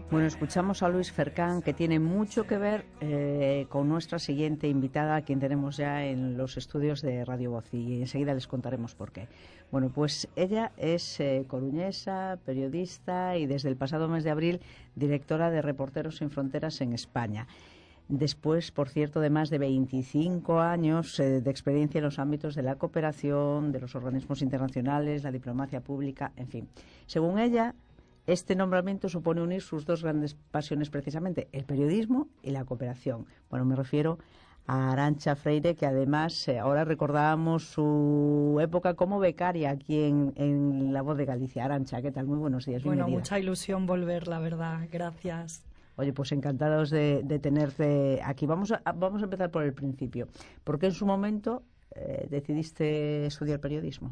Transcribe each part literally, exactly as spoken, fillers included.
Bueno, escuchamos a Luis Fercán, que tiene mucho que ver eh, con nuestra siguiente invitada, a quien tenemos ya en los estudios de Radio Voz, y enseguida les contaremos por qué. Bueno, pues ella es eh, coruñesa, periodista y desde el pasado mes de abril directora de Reporteros Sin Fronteras en España. Después, por cierto, de más de veinticinco años eh, de experiencia en los ámbitos de la cooperación, de los organismos internacionales, la diplomacia pública, en fin. Según ella, este nombramiento supone unir sus dos grandes pasiones precisamente, el periodismo y la cooperación. Bueno, me refiero a Arantxa Freire, que además eh, ahora recordábamos su época como becaria aquí en, en La Voz de Galicia. Arantxa, ¿qué tal? Muy buenos días, Bueno, bienvenida. mucha ilusión volver, la verdad. Gracias. Oye, pues encantados de, de tenerte aquí. Vamos a, vamos a empezar por el principio. ¿Por qué en su momento eh, decidiste estudiar periodismo?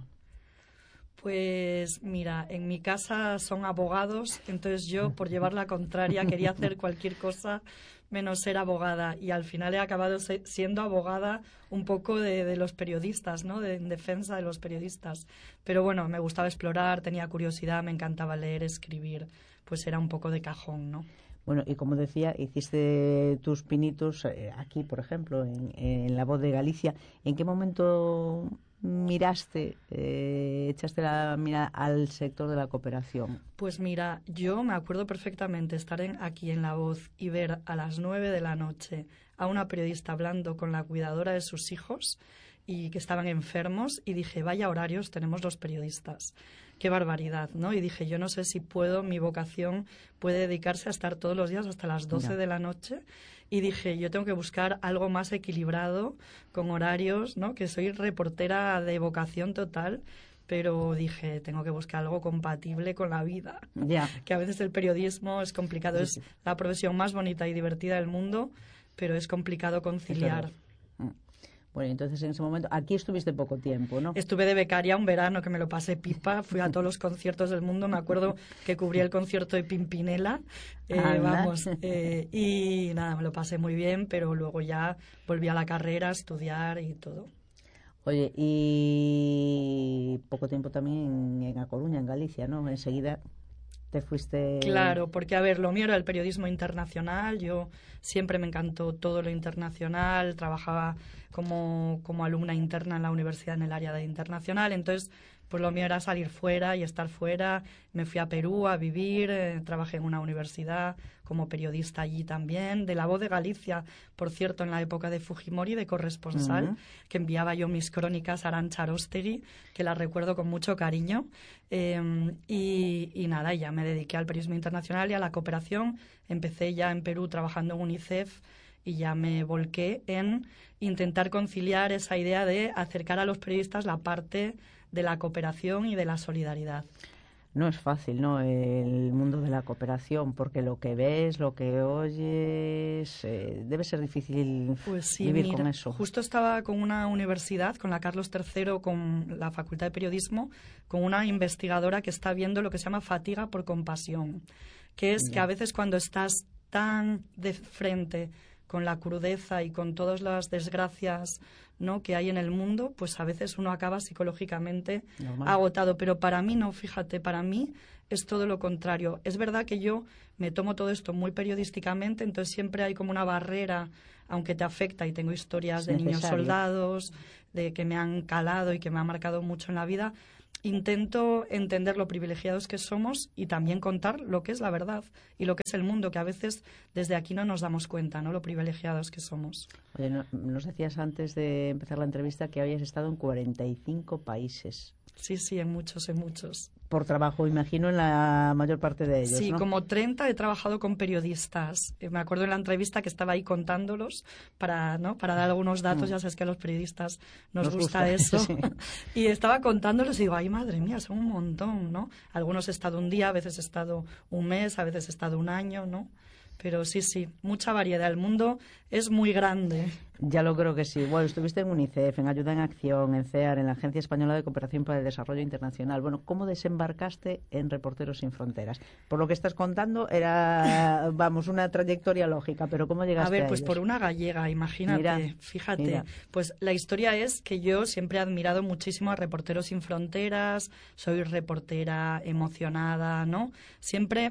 Pues mira, en mi casa son abogados, entonces yo, por llevar la contraria, quería hacer cualquier cosa menos ser abogada, y al final he acabado se- siendo abogada un poco de, de los periodistas, ¿no? De, en defensa de los periodistas. Pero bueno, me gustaba explorar, tenía curiosidad, me encantaba leer, escribir, pues era un poco de cajón, ¿no? Bueno, y como decía, hiciste tus pinitos eh, aquí, por ejemplo, en, en La Voz de Galicia. ¿En qué momento miraste, eh, echaste la mirada al sector de la cooperación? Pues mira, yo me acuerdo perfectamente estar en, aquí en La Voz y ver a las nueve de la noche a una periodista hablando con la cuidadora de sus hijos y que estaban enfermos, y dije, vaya horarios tenemos los periodistas. Qué barbaridad, ¿no? Y dije, yo no sé si puedo, mi vocación puede dedicarse a estar todos los días hasta las doce Mira. de la noche. Y dije, yo tengo que buscar algo más equilibrado, con horarios, ¿no? Que soy reportera de vocación total, pero dije, tengo que buscar algo compatible con la vida. Ya. Que a veces el periodismo es complicado, Sí, es sí. la profesión más bonita y divertida del mundo, pero es complicado conciliar. Mm. Bueno, entonces en ese momento, aquí estuviste poco tiempo, ¿no? Estuve de becaria un verano que me lo pasé pipa, fui a todos los conciertos del mundo, me acuerdo que cubrí el concierto de Pimpinela, eh, Anda. vamos, eh, y nada, me lo pasé muy bien, pero luego ya volví a la carrera a estudiar y todo. Oye, y poco tiempo también en A Coruña, en Galicia, ¿no? Enseguida te fuiste... Claro, porque a ver, lo mío era el periodismo internacional, yo siempre me encantó todo lo internacional, trabajaba como, como alumna interna en la universidad en el área de internacional, entonces pues lo mío era salir fuera y estar fuera. Me fui a Perú a vivir, eh, trabajé en una universidad como periodista allí también, de La Voz de Galicia, por cierto, en la época de Fujimori, de corresponsal, Uh-huh. que enviaba yo mis crónicas a Arantxa Arostegui, que la recuerdo con mucho cariño. Eh, y, y nada, ya me dediqué al periodismo internacional y a la cooperación. Empecé ya en Perú trabajando en UNICEF y ya me volqué en intentar conciliar esa idea de acercar a los periodistas la parte de la cooperación y de la solidaridad. No es fácil, ¿no?, el mundo de la cooperación, porque lo que ves, lo que oyes, eh, debe ser difícil Pues sí, vivir mira, con eso. justo estaba con una universidad, con la Carlos tercero, con la Facultad de Periodismo, con una investigadora que está viendo lo que se llama fatiga por compasión, que es Ya. que a veces cuando estás tan de frente con la crudeza y con todas las desgracias, ¿no?, que hay en el mundo, pues a veces uno acaba psicológicamente Normal. agotado. Pero para mí no, fíjate, para mí es todo lo contrario. Es verdad que yo me tomo todo esto muy periodísticamente, entonces siempre hay como una barrera, aunque te afecta, y tengo historias Es de niños necesario. soldados, de que me han calado y que me han marcado mucho en la vida. Intento entender lo privilegiados que somos y también contar lo que es la verdad y lo que es el mundo, que a veces desde aquí no nos damos cuenta, ¿no?, lo privilegiados que somos. Oye, no- nos decías antes de empezar la entrevista que habías estado en cuarenta y cinco países. Sí, sí, en muchos, en muchos. Por trabajo, imagino, en la mayor parte de ellos, Sí, ¿no? como treinta he trabajado con periodistas. Eh, Me acuerdo en la entrevista que estaba ahí contándolos para, ¿no?, para dar algunos datos. Mm. Ya sabes que a los periodistas nos, Nos gusta, gusta, eso. sí. Y estaba contándolos y digo, ay, madre mía, son un montón, ¿no? Algunos he estado un día, a veces he estado un mes, a veces he estado un año, ¿no? Pero sí, sí, mucha variedad. El mundo es muy grande. Ya lo creo que sí. Bueno, estuviste en UNICEF, en Ayuda en Acción, en CEAR, en la Agencia Española de Cooperación para el Desarrollo Internacional. Bueno, ¿cómo desembarcaste en Reporteros Sin Fronteras? Por lo que estás contando, era, vamos, una trayectoria lógica, pero ¿cómo llegaste A ver, a pues ellos? por una gallega, imagínate, Mira, fíjate. mira. Pues la historia es que yo siempre he admirado muchísimo a Reporteros Sin Fronteras, soy reportera emocionada, ¿no? Siempre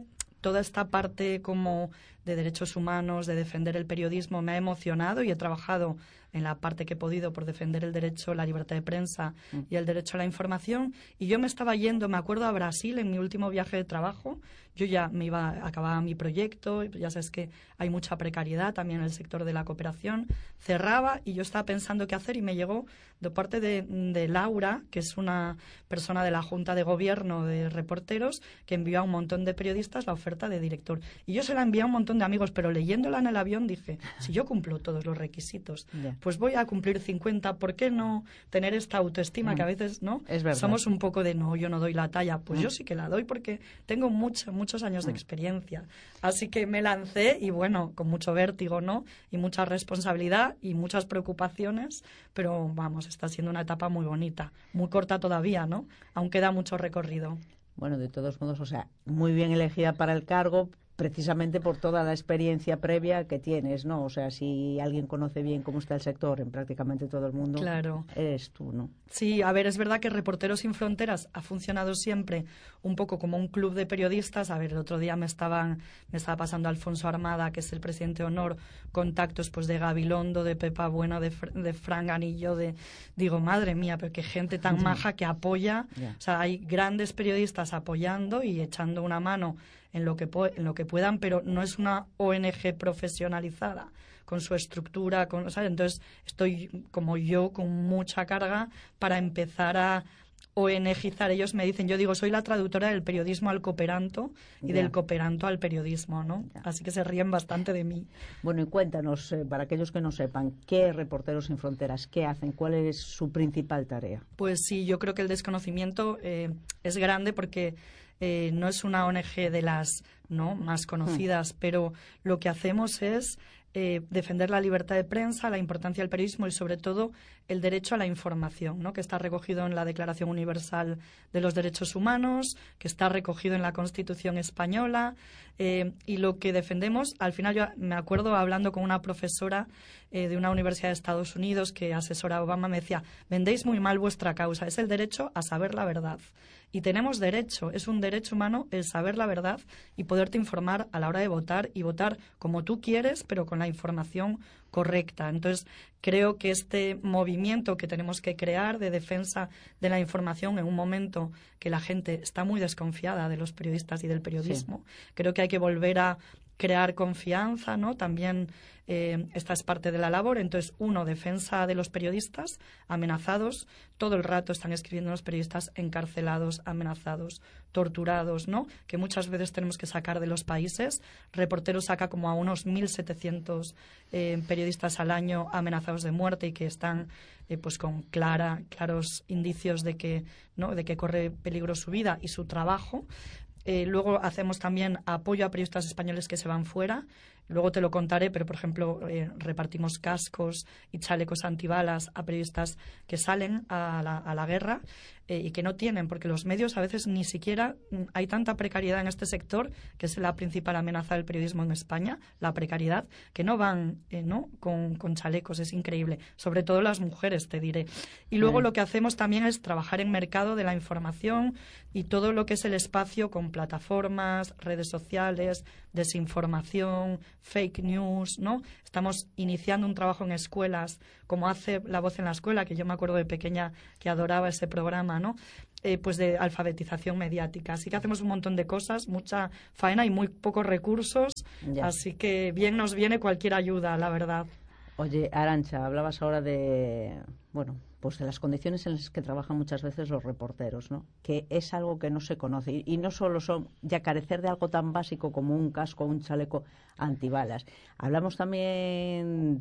toda esta parte como de derechos humanos, de defender el periodismo, me ha emocionado y he trabajado en la parte que he podido por defender el derecho a la libertad de prensa y el derecho a la información. Y yo me estaba yendo, me acuerdo, a Brasil en mi último viaje de trabajo. Yo ya me iba, acababa mi proyecto, ya sabes que hay mucha precariedad también en el sector de la cooperación. Cerraba y yo estaba pensando qué hacer y me llegó de parte de, de Laura, que es una persona de la Junta de Gobierno de Reporteros, que envió a un montón de periodistas la oferta de director. Y yo se la envié a un montón de amigos, pero leyéndola en el avión dije, si yo cumplo todos los requisitos, yeah. pues voy a cumplir cincuenta, ¿por qué no tener esta autoestima mm. que a veces no es verdad. Somos un poco de no, yo no doy la talla? Pues mm. yo sí que la doy porque tengo mucho, muchos años mm. de experiencia. Así que me lancé y bueno, con mucho vértigo, ¿no? Y mucha responsabilidad y muchas preocupaciones, pero vamos, está siendo una etapa muy bonita, muy corta todavía, ¿no? Aún queda mucho recorrido. Bueno, de todos modos, o sea, muy bien elegida para el cargo, precisamente por toda la experiencia previa que tienes, ¿no? O sea, si alguien conoce bien cómo está el sector en prácticamente todo el mundo, claro. eres tú, ¿no? Sí, a ver, es verdad que Reporteros Sin Fronteras ha funcionado siempre un poco como un club de periodistas. A ver, el otro día me estaban me estaba pasando Alfonso Armada, que es el presidente de honor, contactos pues de Gabilondo, de Pepa Bueno, de, de Fran Ganillo, de digo, madre mía, pero qué gente tan sí. maja que apoya. Yeah. O sea, hay grandes periodistas apoyando y echando una mano en lo que en lo que puedan, pero no es una O N G profesionalizada con su estructura, con, ¿sabes? Entonces estoy como yo con mucha carga para empezar a ONGizar. Ellos me dicen, yo digo, soy la traductora del periodismo al cooperanto y yeah. del cooperanto al periodismo, ¿no? Yeah. Así que se ríen bastante de mí. Bueno, y cuéntanos, eh, para aquellos que no sepan, ¿qué es Reporteros Sin Fronteras? ¿Qué hacen? ¿Cuál es su principal tarea? Pues sí, yo creo que el desconocimiento eh, es grande porque Eh, no es una O N G de las no más conocidas, mm. pero lo que hacemos es eh, defender la libertad de prensa, la importancia del periodismo y sobre todo el derecho a la información, ¿no? Que está recogido en la Declaración Universal de los Derechos Humanos, que está recogido en la Constitución española, eh, y lo que defendemos, al final yo me acuerdo hablando con una profesora eh, de una universidad de Estados Unidos que asesora a Obama, me decía, vendéis muy mal vuestra causa, es el derecho a saber la verdad. Y tenemos derecho, es un derecho humano el saber la verdad y poderte informar a la hora de votar y votar como tú quieres, pero con la información correcta. Entonces, creo que este movimiento que tenemos que crear de defensa de la información en un momento que la gente está muy desconfiada de los periodistas y del periodismo, sí. creo que hay que volver a crear confianza, ¿no? También eh, esta es parte de la labor. Entonces, uno, defensa de los periodistas amenazados. Todo el rato están escribiendo los periodistas encarcelados, amenazados, torturados, ¿no? Que muchas veces tenemos que sacar de los países. Reporteros saca como a unos mil setecientos eh, periodistas al año amenazados de muerte y que están eh, pues con clara, claros indicios de que, ¿no? de que corre peligro su vida y su trabajo. Eh, luego hacemos también apoyo a periodistas españoles que se van fuera. Luego te lo contaré, pero, por ejemplo, eh, repartimos cascos y chalecos antibalas a periodistas que salen a la, a la guerra eh, y que no tienen, porque los medios a veces ni siquiera hay tanta precariedad en este sector, que es la principal amenaza del periodismo en España, la precariedad, que no van eh, ¿no? Con, con chalecos, es increíble. Sobre todo las mujeres, te diré. Y luego mm. lo que hacemos también es trabajar en mercado de la información y todo lo que es el espacio con plataformas, redes sociales, desinformación, fake news, ¿no? Estamos iniciando un trabajo en escuelas, como hace La Voz en la Escuela, que yo me acuerdo de pequeña que adoraba ese programa, ¿no? Eh, pues de alfabetización mediática. Así que hacemos un montón de cosas, mucha faena y muy pocos recursos, ya. Así que bien nos viene cualquier ayuda, la verdad. Oye, Arantxa, hablabas ahora de, bueno, pues de las condiciones en las que trabajan muchas veces los reporteros, ¿no? Que es algo que no se conoce. Y, y no solo son ya carecer de algo tan básico como un casco o un chaleco antibalas. Hablamos también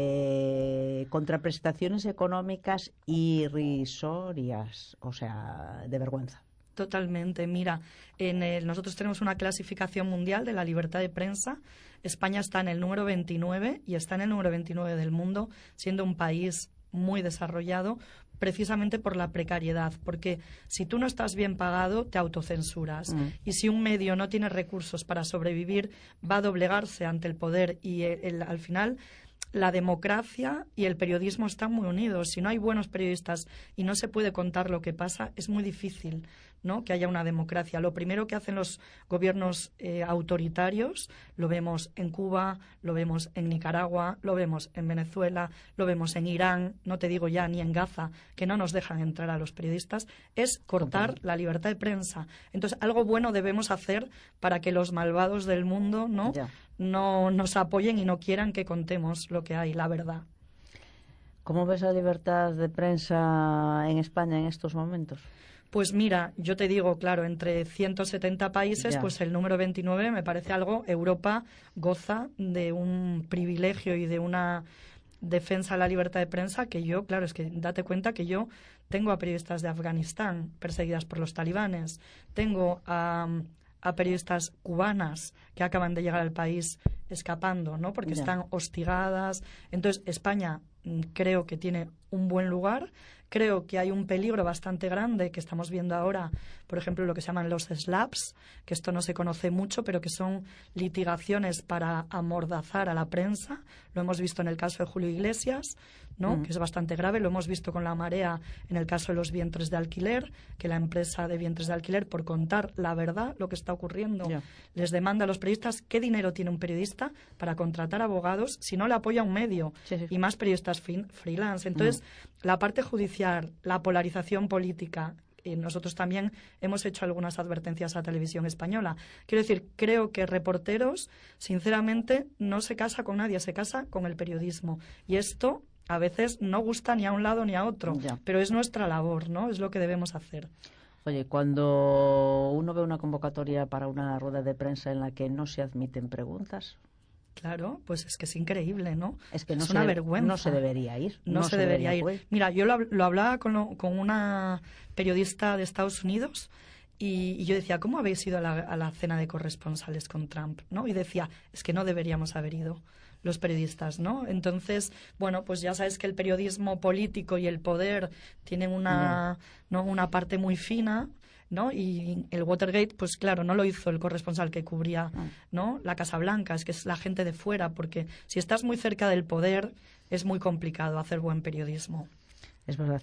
de contraprestaciones económicas irrisorias, o sea, de vergüenza. Totalmente. Mira, en el, nosotros tenemos una clasificación mundial de la libertad de prensa. España está en el número veintinueve y está en el número veintinueve del mundo, siendo un país muy desarrollado precisamente por la precariedad, porque si tú no estás bien pagado te autocensuras mm. y si un medio no tiene recursos para sobrevivir va a doblegarse ante el poder y el, el, al final la democracia y el periodismo están muy unidos. Si no hay buenos periodistas y no se puede contar lo que pasa, es muy difícil, ¿no?, que haya una democracia. Lo primero que hacen los gobiernos eh, autoritarios, lo vemos en Cuba, lo vemos en Nicaragua, lo vemos en Venezuela, lo vemos en Irán, no te digo ya ni en Gaza, que no nos dejan entrar a los periodistas, es cortar la libertad de prensa. Entonces, algo bueno debemos hacer para que los malvados del mundo, ¿no?, Ya. no nos apoyen y no quieran que contemos lo que hay, la verdad. ¿Cómo ves la libertad de prensa en España en estos momentos? Pues mira, yo te digo, claro, entre ciento setenta países, Ya. pues el número veintinueve me parece algo. Europa goza de un privilegio y de una defensa a la libertad de prensa que yo, claro, es que date cuenta que yo tengo a periodistas de Afganistán perseguidas por los talibanes, tengo a, a periodistas cubanas que acaban de llegar al país escapando, ¿no?, porque Ya. están hostigadas. Entonces, España mm, creo que tiene un buen lugar. Creo que hay un peligro bastante grande que estamos viendo ahora, por ejemplo, lo que se llaman los slaps, que esto no se conoce mucho, pero que son litigaciones para amordazar a la prensa. Lo hemos visto en el caso de Julio Iglesias, ¿no?, Mm. que es bastante grave. Lo hemos visto con La Marea en el caso de los vientres de alquiler, que la empresa de vientres de alquiler, por contar la verdad, lo que está ocurriendo, Ya. les demanda a los periodistas. ¿Qué dinero tiene un periodista para contratar abogados si no le apoya un medio? Sí, sí. Y más periodistas fin- freelance. Entonces, la parte judicial, la polarización política, y nosotros también hemos hecho algunas advertencias a Televisión Española. Quiero decir, creo que reporteros, sinceramente, no se casa con nadie, se casa con el periodismo. Y esto a veces no gusta ni a un lado ni a otro, Ya. pero es nuestra labor, ¿no? Es lo que debemos hacer. Oye, cuando uno ve una convocatoria para una rueda de prensa en la que no se admiten preguntas, Claro, pues es que es increíble, ¿no? es que no, es se, una debe- vergüenza. no se debería ir. No, se, debería ir. poder. Mira, yo lo, hab- lo hablaba con, lo- con una periodista de Estados Unidos y, y yo decía, ¿cómo habéis ido a la, a la cena de corresponsales con Trump? ¿No? Y decía, es que no deberíamos haber ido los periodistas, ¿no? Entonces, bueno, pues ya sabes que el periodismo político y el poder tienen una, ¿no?, una parte muy fina, ¿no? Y el Watergate, pues claro, no lo hizo el corresponsal que cubría, ¿no?, la Casa Blanca, es que es la gente de fuera, porque si estás muy cerca del poder es muy complicado hacer buen periodismo. Es verdad,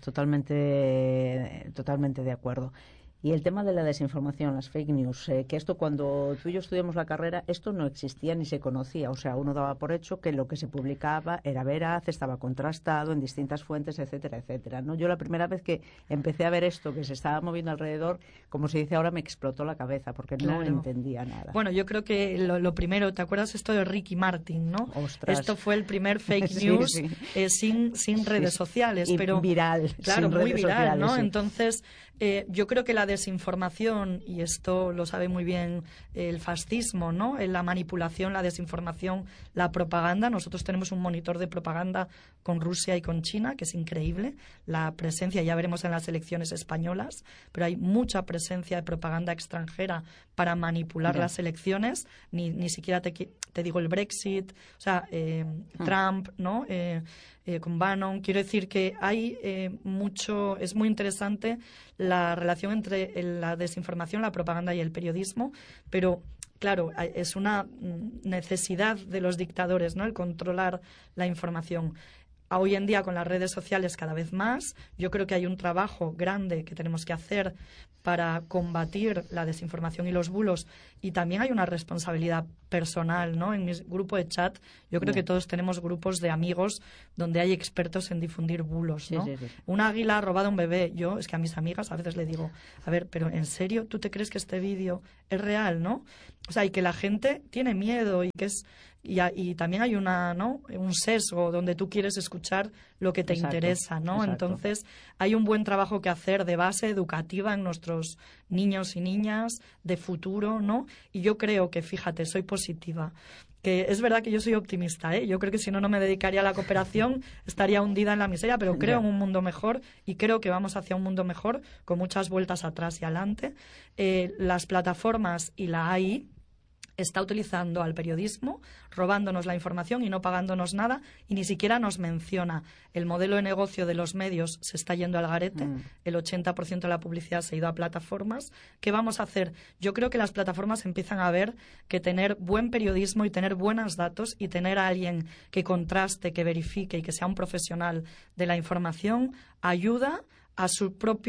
totalmente, totalmente de acuerdo. Y el tema de la desinformación, las fake news, eh, que esto cuando tú y yo estudiamos la carrera, esto no existía ni se conocía. O sea, uno daba por hecho que lo que se publicaba era veraz, estaba contrastado en distintas fuentes, etcétera, etcétera, ¿no? Yo la primera vez que empecé a ver esto que se estaba moviendo alrededor, como se dice ahora, me explotó la cabeza porque no Claro. entendía nada. Bueno, yo creo que lo, lo primero, ¿te acuerdas esto de Ricky Martin, no? Ostras. Esto fue el primer fake Sí, news sí. eh, sin, sin redes Sí. sociales, Y pero viral, claro, sin muy redes viral, sociales, ¿no? sí. Entonces, eh, yo creo que la desinformación, y esto lo sabe muy bien el fascismo, ¿no? En la manipulación, la desinformación, la propaganda. Nosotros tenemos un monitor de propaganda con Rusia y con China, que es increíble. La presencia, ya veremos en las elecciones españolas, pero hay mucha presencia de propaganda extranjera para manipular Ya. las elecciones. Ni, ni siquiera te, qui- te digo el Brexit, o sea, eh, Hmm. Trump, ¿no? Eh, eh, con Bannon. Quiero decir que hay eh, mucho, es muy interesante la relación entre el- la desinformación, la propaganda y el periodismo, pero claro, hay- es una mm, necesidad de los dictadores, ¿no?, el controlar la información. A Hoy en día, con las redes sociales cada vez más, yo creo que hay un trabajo grande que tenemos que hacer para combatir la desinformación y los bulos, y también hay una responsabilidad personal, ¿no? En mi grupo de chat, yo creo Bien. que todos tenemos grupos de amigos donde hay expertos en difundir bulos, Sí, ¿no? sí, sí. Un águila ha robado un bebé. Yo, es que a mis amigas a veces le digo, a ver, pero ¿en serio tú te crees que este vídeo es real, no? O sea, y que la gente tiene miedo y que es y, a- y también hay una, ¿no?, un sesgo donde tú quieres escuchar lo que te Exacto, interesa, ¿no? exacto. Entonces, hay un buen trabajo que hacer de base educativa en nuestros niños y niñas de futuro, ¿no? Y yo creo que, fíjate, soy positiva. Que es verdad que yo soy optimista, ¿eh? Yo creo que si no, no me dedicaría a la cooperación, estaría hundida en la miseria, pero creo Ya. en un mundo mejor y creo que vamos hacia un mundo mejor con muchas vueltas atrás y adelante. Eh, las plataformas y la A I está utilizando al periodismo, robándonos la información y no pagándonos nada, y ni siquiera nos menciona. El modelo de negocio de los medios se está yendo al garete, Mm. el ochenta por ciento de la publicidad se ha ido a plataformas. ¿Qué vamos a hacer? Yo creo que las plataformas empiezan a ver que tener buen periodismo y tener buenos datos y tener a alguien que contraste, que verifique y que sea un profesional de la información ayuda a su propio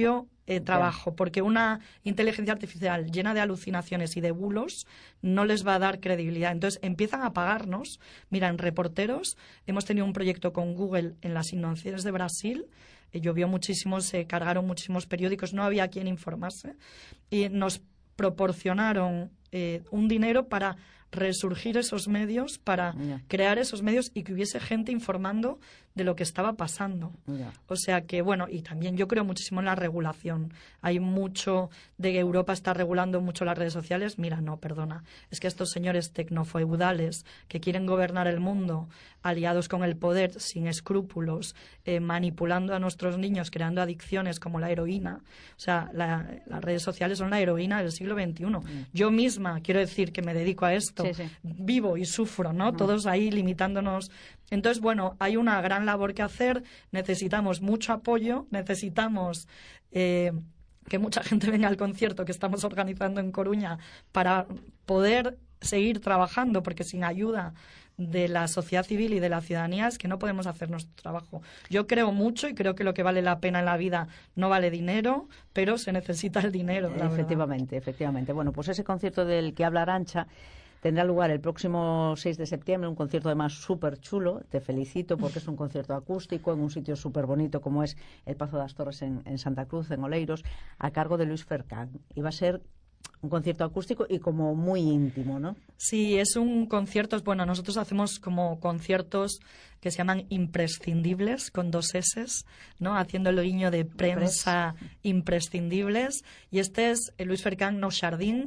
eh, trabajo, porque una inteligencia artificial llena de alucinaciones y de bulos no les va a dar credibilidad. Entonces empiezan a pagarnos. Mira, en Reporteros hemos tenido un proyecto con Google en las inundaciones de Brasil. Eh, llovió muchísimo, se cargaron muchísimos periódicos, no había quien informarse y nos proporcionaron eh, un dinero para resurgir esos medios, para yeah. crear esos medios y que hubiese gente informando de lo que estaba pasando. Yeah. O sea que, bueno, y también yo creo muchísimo en la regulación. Hay mucho de que Europa está regulando mucho las redes sociales. Mira, no, perdona. Es que estos señores tecnofeudales que quieren gobernar el mundo, aliados con el poder, sin escrúpulos, eh, manipulando a nuestros niños, creando adicciones como la heroína. O sea, la, las redes sociales son la heroína del siglo veintiuno. Mm. Yo misma, quiero decir que me dedico a esto, sí, sí. vivo y sufro, ¿no? Mm. Todos ahí limitándonos. Entonces, bueno, hay una gran labor que hacer, necesitamos mucho apoyo, necesitamos eh, que mucha gente venga al concierto que estamos organizando en Coruña para poder seguir trabajando, porque sin ayuda de la sociedad civil y de la ciudadanía es que no podemos hacer nuestro trabajo. Yo creo mucho y creo que lo que vale la pena en la vida no vale dinero, pero se necesita el dinero, la efectivamente, verdad. efectivamente. Bueno, pues ese concierto del que habla Arantxa tendrá lugar el próximo seis de septiembre, un concierto además súper chulo. Te felicito porque es un concierto acústico en un sitio súper bonito como es el Pazo das Torres en, en Santa Cruz, en Oleiros, a cargo de Luis Fercán. Y va a ser un concierto acústico y como muy íntimo, ¿no? Sí, es un concierto, bueno, nosotros hacemos como conciertos que se llaman imprescindibles, con dos eses, ¿no? Haciendo el guiño de prensa imprescindibles. Y este es Luis Fercán No Xardín,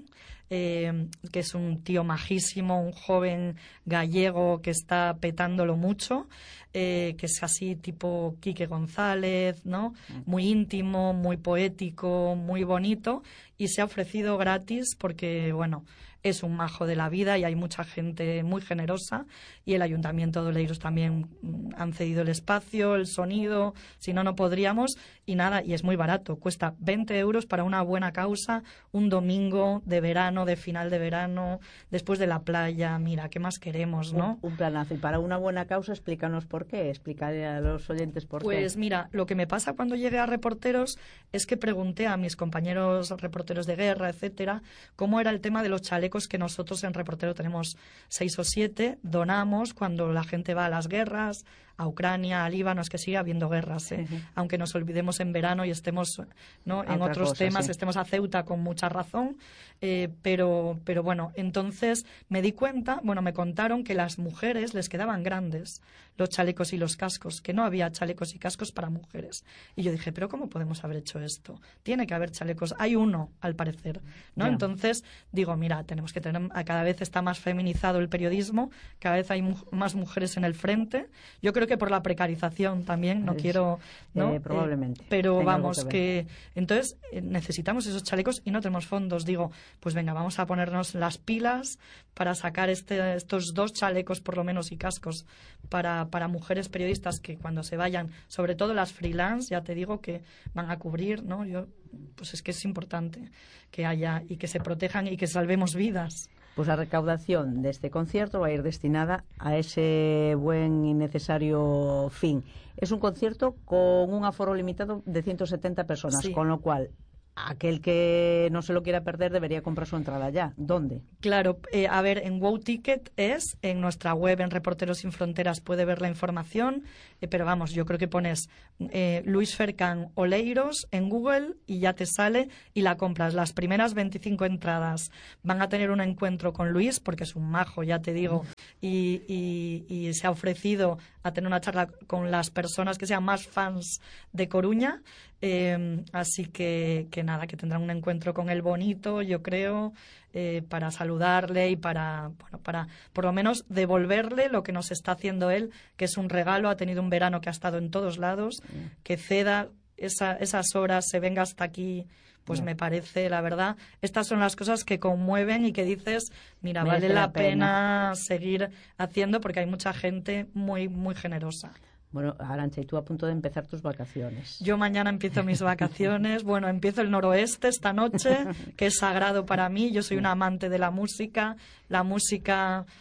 eh, que es un tío majísimo, un joven gallego que está petándolo mucho, eh, que es así tipo Quique González, ¿no? Muy íntimo, muy poético, muy bonito, y se ha ofrecido gratis porque, bueno, es un majo de la vida y hay mucha gente muy generosa, y el Ayuntamiento de Oleiros también han cedido el espacio, el sonido, si no, no podríamos, y nada, y es muy barato, cuesta veinte euros para una buena causa, un domingo de verano, de final de verano, después de la playa. Mira, ¿qué más queremos, no? Un, un planazo, y para una buena causa explícanos por qué, explicaré a los oyentes por pues, qué. Pues mira, lo que me pasa cuando llegué a Reporteros es que pregunté a mis compañeros reporteros de guerra, etcétera, cómo era el tema de los chalecos que nosotros en Reportero tenemos seis o siete, donamos cuando la gente va a las guerras, a Ucrania, a Líbano, es que sigue habiendo guerras, ¿eh? Uh-huh. Aunque nos olvidemos en verano y estemos, ¿no? en otros cosa, temas, sí. estemos a Ceuta con mucha razón, eh, pero, pero bueno, entonces me di cuenta, bueno, me contaron que las mujeres les quedaban grandes los chalecos y los cascos, que no había chalecos y cascos para mujeres. Y yo dije, ¿pero cómo podemos haber hecho esto? Tiene que haber chalecos, hay uno, al parecer, ¿no? Yeah. Entonces digo, mira, tenemos que tener, cada vez está más feminizado el periodismo, cada vez hay mu- más mujeres en el frente. Yo creo que por la precarización también, no es, quiero, ¿no? Eh, probablemente. Eh, pero vamos, que, que entonces eh, necesitamos esos chalecos y no tenemos fondos. Digo, pues venga, vamos a ponernos las pilas para sacar este, estos dos chalecos por lo menos y cascos para, para mujeres periodistas que cuando se vayan, sobre todo las freelance, ya te digo que van a cubrir, ¿no? Yo, pues es que es importante que haya y que se protejan y que salvemos vidas. Pues la recaudación de este concierto va a ir destinada a ese buen y necesario fin. Es un concierto con un aforo limitado de ciento setenta personas, sí. Con lo cual aquel que no se lo quiera perder debería comprar su entrada ya. ¿Dónde? Claro, eh, a ver, en Wow Ticket es, en nuestra web, en Reporteros Sin Fronteras, puede ver la información, eh, pero vamos, yo creo que pones eh, Luis Fercán Oleiros en Google y ya te sale y la compras. Las primeras veinticinco entradas van a tener un encuentro con Luis, porque es un majo, ya te digo, y, y, y se ha ofrecido a tener una charla con las personas que sean más fans de Coruña. Eh, así que, que nada, que tendrán un encuentro con él bonito, yo creo, eh, para saludarle y para, bueno, para por lo menos devolverle lo que nos está haciendo él, que es un regalo. Ha tenido un verano que ha estado en todos lados, que ceda esa, esas horas, se venga hasta aquí, pues me parece, la verdad, estas son las cosas que conmueven y que dices, mira, vale la pena seguir haciendo, porque hay mucha gente muy, muy generosa. Bueno, Arantxa, y tú a punto de empezar tus vacaciones. Yo mañana empiezo mis vacaciones. Bueno, empiezo el noroeste esta noche, que es sagrado para mí. Yo soy una amante de la música. La música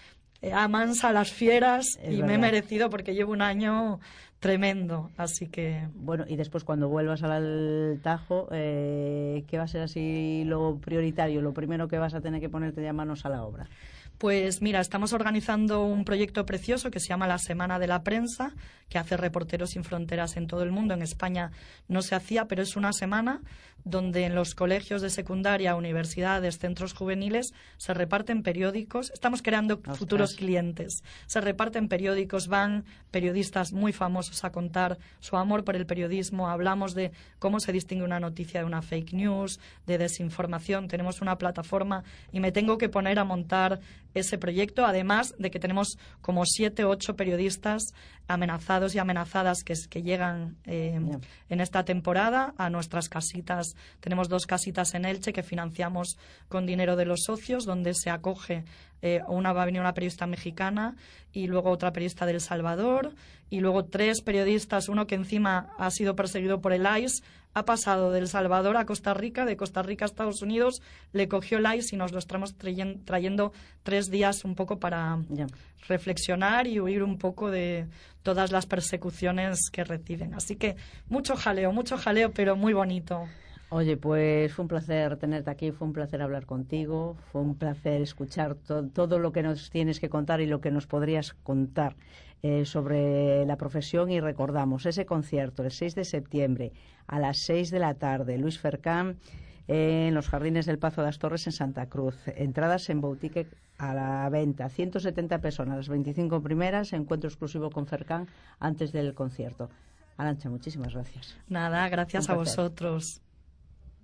eh, amansa a las fieras Es y verdad. me he merecido porque llevo un año tremendo, así que... Bueno, y después cuando vuelvas al Tajo, eh, ¿qué va a ser así lo prioritario, lo primero que vas a tener que ponerte ya manos a la obra? Pues mira, estamos organizando un proyecto precioso que se llama la Semana de la Prensa, que hace Reporteros Sin Fronteras en todo el mundo. En España no se hacía, pero es una semana donde en los colegios de secundaria, universidades, centros juveniles se reparten periódicos. Estamos creando Ostras. futuros clientes. Se reparten periódicos, van periodistas muy famosos a contar su amor por el periodismo. Hablamos de cómo se distingue una noticia de una fake news, de desinformación. Tenemos una plataforma y me tengo que poner a montar ese proyecto, además de que tenemos como siete o ocho periodistas amenazados y amenazadas que, que llegan eh, Yeah. en esta temporada a nuestras casitas. Tenemos dos casitas en Elche que financiamos con dinero de los socios, donde se acoge eh, una va a venir una periodista mexicana y luego otra periodista de El Salvador y luego tres periodistas, uno que encima ha sido perseguido por el I C E, ha pasado de El Salvador a Costa Rica, de Costa Rica a Estados Unidos, le cogió el I C E y nos lo estamos trayen, trayendo tres días un poco para Ya. reflexionar y huir un poco de todas las persecuciones que reciben. Así que mucho jaleo, mucho jaleo, pero muy bonito. Oye, pues fue un placer tenerte aquí, fue un placer hablar contigo, fue un placer escuchar to- todo lo que nos tienes que contar y lo que nos podrías contar eh, sobre la profesión. Y recordamos ese concierto el seis de septiembre a las seis de la tarde, Luis Fercán, eh, en los Jardines del Pazo de las Torres en Santa Cruz. Entradas en Boutique a la venta, ciento setenta personas, las veinticinco primeras, encuentro exclusivo con Fercán antes del concierto. Arantxa, muchísimas gracias. Nada, gracias Un a placer. vosotros.